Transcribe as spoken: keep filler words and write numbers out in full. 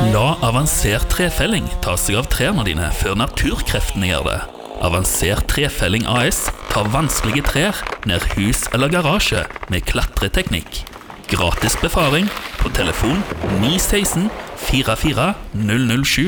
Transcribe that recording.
La avansert trefelling ta seg av trærne dine før naturkreftene gjør det. Avansert trefelling A S tar vanskelige trær ned hus eller garasje med klatreteknikk. Gratis befaring på telefon ni seks fire fire null null sju.